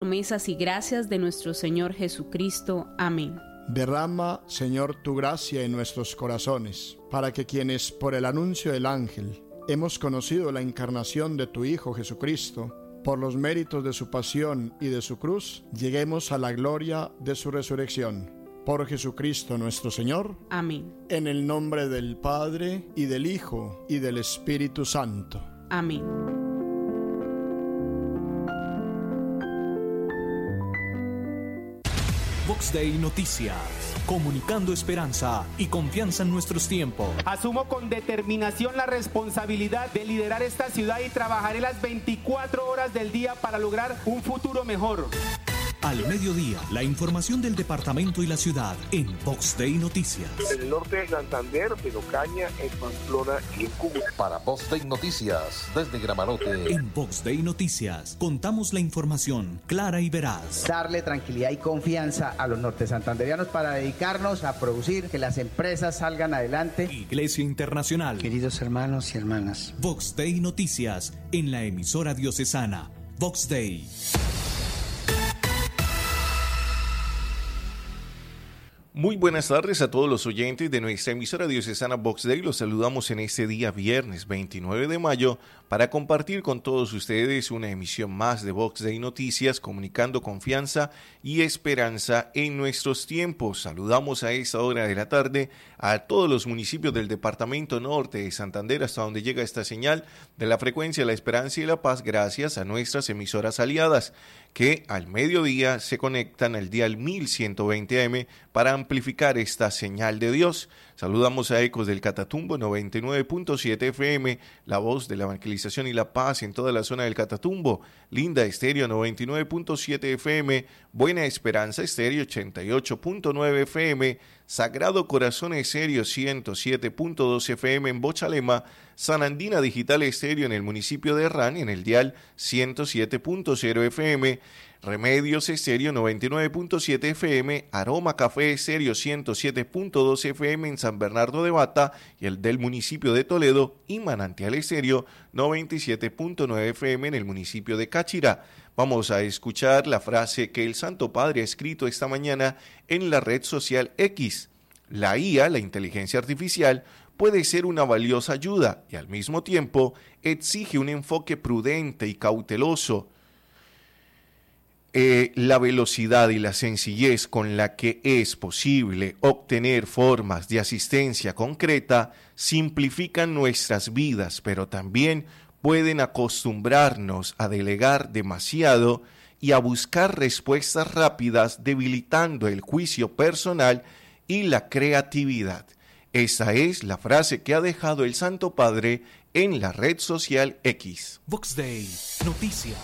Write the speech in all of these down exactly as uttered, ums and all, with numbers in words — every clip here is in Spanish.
promesas y gracias de nuestro Señor Jesucristo. Amén. Derrama, Señor, tu gracia en nuestros corazones, para que quienes por el anuncio del ángel hemos conocido la encarnación de tu Hijo Jesucristo, por los méritos de su pasión y de su cruz, lleguemos a la gloria de su resurrección. Por Jesucristo nuestro Señor. Amén. En el nombre del Padre, y del Hijo, y del Espíritu Santo. Amén. Vox Day Noticias, comunicando esperanza y confianza en nuestros tiempos. Asumo con determinación la responsabilidad de liderar esta ciudad y trabajaré las veinticuatro horas del día para lograr un futuro mejor. Al mediodía, la información del departamento y la ciudad en Vox Day Noticias. En el norte de Santander, en Ocaña, en Pamplona y en Cúcuta. Para Vox Day Noticias, desde Gramarote. En Vox Day Noticias, contamos la información clara y veraz. Darle tranquilidad y confianza a los norte santanderianos para dedicarnos a producir, que las empresas salgan adelante. Iglesia Internacional. Queridos hermanos y hermanas. Vox Day Noticias, en la emisora diocesana. Vox Day. Muy buenas tardes a todos los oyentes de nuestra emisora diocesana Vox Day. Los saludamos en este día viernes veintinueve de mayo para compartir con todos ustedes una emisión más de Vox Day Noticias, comunicando confianza y esperanza en nuestros tiempos. Saludamos a esta hora de la tarde a todos los municipios del departamento norte de Santander, hasta donde llega esta señal de la frecuencia La Esperanza y la Paz, gracias a nuestras emisoras aliadas, que al mediodía se conectan al dial mil ciento veinte A M para amplificar esta señal de Dios. Saludamos a Ecos del Catatumbo noventa y nueve punto siete F M, la voz de la evangelización y la paz en toda la zona del Catatumbo. Linda Estéreo noventa y nueve punto siete F M, Buena Esperanza Estéreo ochenta y ocho punto nueve F M, Sagrado Corazón Estéreo ciento siete punto dos F M en Bochalema, San Andina Digital Estéreo en el municipio de Herrán en el dial ciento siete punto cero F M, Remedios Estéreo noventa y nueve punto siete F M, Aroma Café Estéreo ciento siete punto dos F M en San Bernardo de Bata y el del municipio de Toledo, y Manantial Estéreo noventa y siete punto nueve F M en el municipio de Cáchira. Vamos a escuchar la frase que el Santo Padre ha escrito esta mañana en la red social X. La I A, la inteligencia artificial, puede ser una valiosa ayuda y al mismo tiempo exige un enfoque prudente y cauteloso. Eh, la velocidad y la sencillez con la que es posible obtener formas de asistencia concreta simplifican nuestras vidas, pero también pueden acostumbrarnos a delegar demasiado y a buscar respuestas rápidas, debilitando el juicio personal y la creatividad. Esa es la frase que ha dejado el Santo Padre en la red social X. Vox Day Noticias.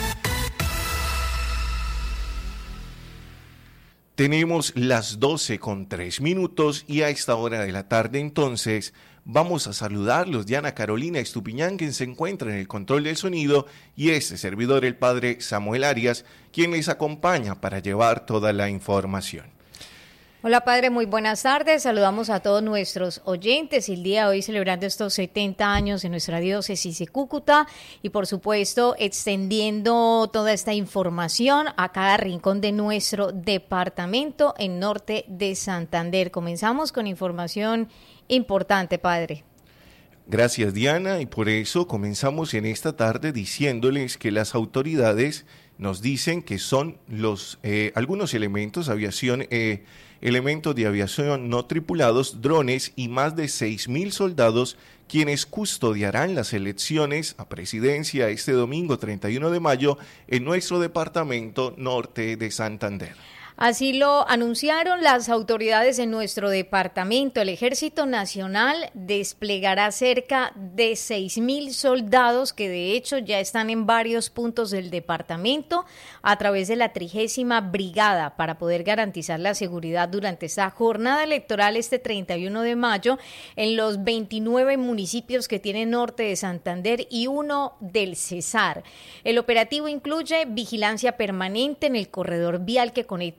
Tenemos las doce con tres minutos y a esta hora de la tarde entonces vamos a saludarlos. Diana Carolina Estupiñán, quien se encuentra en el control del sonido, y este servidor, el padre Samuel Arias, quien les acompaña para llevar toda la información. Hola Padre, muy buenas tardes. Saludamos a todos nuestros oyentes el día de hoy celebrando estos setenta años en nuestra diócesis de Cúcuta y por supuesto extendiendo toda esta información a cada rincón de nuestro departamento en norte de Santander. Comenzamos con información importante, Padre. Gracias, Diana, y por eso comenzamos en esta tarde diciéndoles que las autoridades nos dicen que son los eh, algunos elementos aviación eh, elementos de aviación no tripulados, drones y más de seis mil soldados quienes custodiarán las elecciones a presidencia este domingo treinta y uno de mayo en nuestro departamento norte de Santander. Así lo anunciaron las autoridades en nuestro departamento. El Ejército Nacional desplegará cerca de seis mil soldados que de hecho ya están en varios puntos del departamento a través de la trigésima brigada para poder garantizar la seguridad durante esta jornada electoral este treinta y uno de mayo en los veintinueve municipios que tiene norte de Santander y uno del Cesar. El operativo incluye vigilancia permanente en el corredor vial que conecta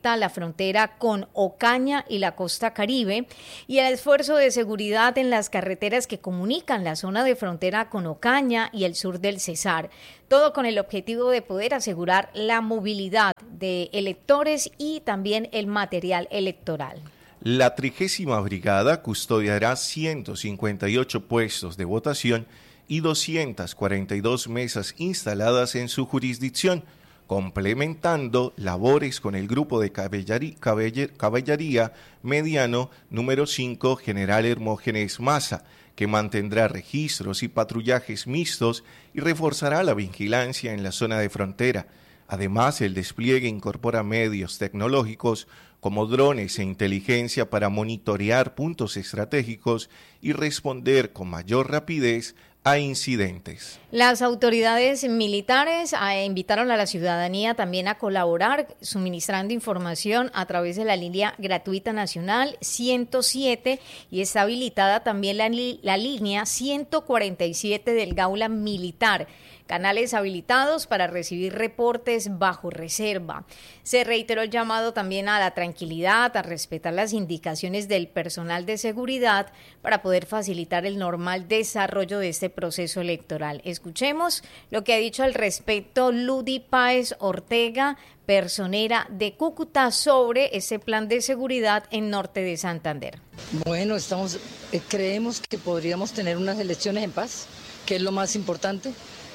conecta la frontera con Ocaña y la costa Caribe, y el esfuerzo de seguridad en las carreteras que comunican la zona de frontera con Ocaña y el sur del Cesar. Todo con el objetivo de poder asegurar la movilidad de electores y también el material electoral. La trigésima Brigada custodiará ciento cincuenta y ocho puestos de votación y doscientas cuarenta y dos mesas instaladas en su jurisdicción, complementando labores con el Grupo de Caballería, Caballería Mediano número cinco General Hermógenes Maza, que mantendrá registros y patrullajes mixtos y reforzará la vigilancia en la zona de frontera. Además, el despliegue incorpora medios tecnológicos como drones e inteligencia para monitorear puntos estratégicos y responder con mayor rapidez a incidentes. Las autoridades militares eh, invitaron a la ciudadanía también a colaborar suministrando información a través de la línea gratuita nacional ciento siete, y está habilitada también la, la línea ciento cuarenta y siete del Gaula Militar. Canales habilitados para recibir reportes bajo reserva. Se reiteró el llamado también a la tranquilidad, a respetar las indicaciones del personal de seguridad para poder facilitar el normal desarrollo de este proceso electoral. Escuchemos lo que ha dicho al respecto Ludy Páez Ortega, personera de Cúcuta, sobre ese plan de seguridad en norte de Santander. Bueno, estamos, eh, creemos que podríamos tener unas elecciones en paz, que es lo más importante.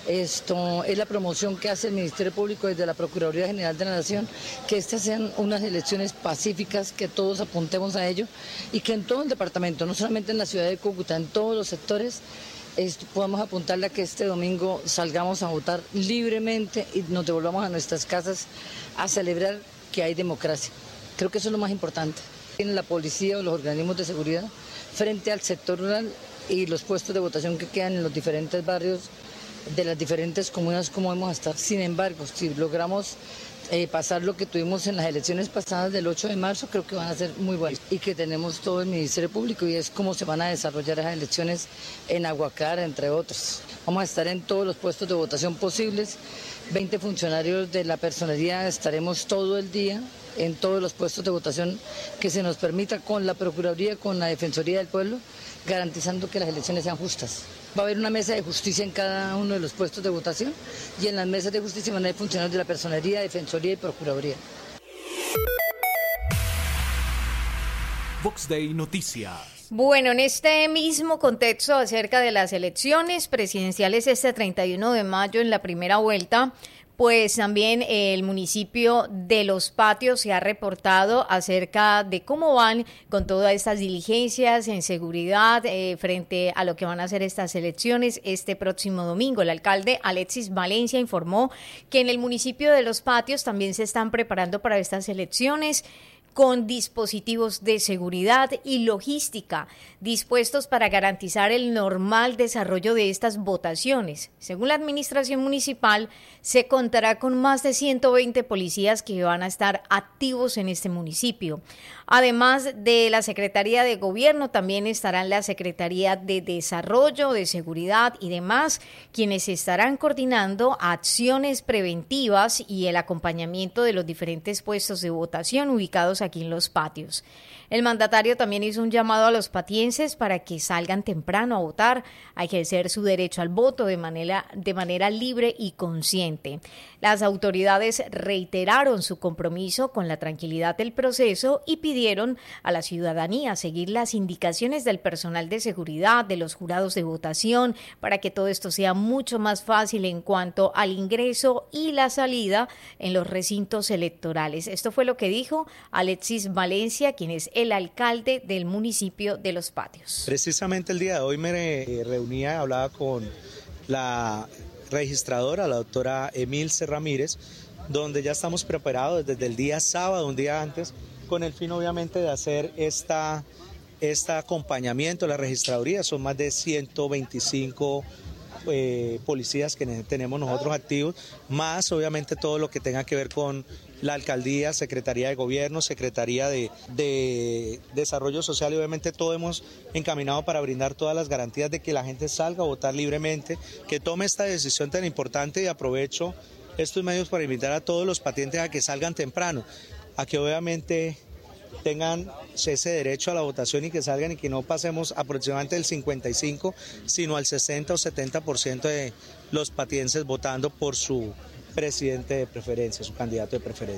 Esto es la promoción que hace el Ministerio Público desde la Procuraduría General de la Nación, que estas sean unas elecciones pacíficas, que todos apuntemos a ello y que en todo el departamento, no solamente en la ciudad de Cúcuta, en todos los sectores, esto, podamos apuntarle a que este domingo salgamos a votar libremente y nos devolvamos a nuestras casas a celebrar que hay democracia. Creo que eso es lo más importante. En la policía o los organismos de seguridad frente al sector rural y los puestos de votación que quedan en los diferentes barrios de las diferentes comunas, como vamos a estar. Sin embargo, si logramos eh, pasar lo que tuvimos en las elecciones pasadas del ocho de marzo, creo que van a ser muy buenas, y que tenemos todo el Ministerio Público, y es cómo se van a desarrollar esas elecciones en Aguacara, entre otros. Vamos a estar en todos los puestos de votación posibles, veinte funcionarios de la personería, estaremos todo el día en todos los puestos de votación que se nos permita, con la Procuraduría, con la Defensoría del Pueblo, garantizando que las elecciones sean justas. Va a haber una mesa de justicia en cada uno de los puestos de votación, y en las mesas de justicia van a haber funcionarios de la Personería, Defensoría y Procuraduría. Vox Day Noticias. Bueno, en este mismo contexto acerca de las elecciones presidenciales este treinta y uno de mayo en la primera vuelta, pues también el municipio de Los Patios se ha reportado acerca de cómo van con todas estas diligencias en seguridad eh, frente a lo que van a ser estas elecciones este próximo domingo. El alcalde Alexis Valencia informó que en el municipio de Los Patios también se están preparando para estas elecciones, con dispositivos de seguridad y logística dispuestos para garantizar el normal desarrollo de estas votaciones. Según la administración municipal, se contará con más de ciento veinte policías que van a estar activos en este municipio. Además de la Secretaría de Gobierno, también estarán la Secretaría de Desarrollo, de Seguridad y demás, quienes estarán coordinando acciones preventivas y el acompañamiento de los diferentes puestos de votación ubicados aquí en Los Patios. El mandatario también hizo un llamado a los patienses para que salgan temprano a votar, a ejercer su derecho al voto de manera, de manera libre y consciente. Las autoridades reiteraron su compromiso con la tranquilidad del proceso y pidieron a la ciudadanía seguir las indicaciones del personal de seguridad, de los jurados de votación, para que todo esto sea mucho más fácil en cuanto al ingreso y la salida en los recintos electorales. Esto fue lo que dijo Alexis Valencia, quien es el alcalde del municipio de Los Patios. Precisamente el día de hoy me reunía, hablaba con la registradora, la doctora Emilce Ramírez, donde ya estamos preparados desde el día sábado, un día antes, con el fin obviamente de hacer esta, este acompañamiento. La registraduría son más de ciento veinticinco eh, policías que tenemos nosotros activos, más obviamente todo lo que tenga que ver con la alcaldía, Secretaría de Gobierno, Secretaría de, de Desarrollo Social, y obviamente todo hemos encaminado para brindar todas las garantías de que la gente salga a votar libremente, que tome esta decisión tan importante, y aprovecho estos medios para invitar a todos los patientes a que salgan temprano. a que obviamente tengan ese derecho a la votación y que salgan y que no pasemos aproximadamente del cincuenta y cinco, sino al sesenta o setenta por ciento de los patienses votando por su presidente de preferencia, su candidato de preferencia.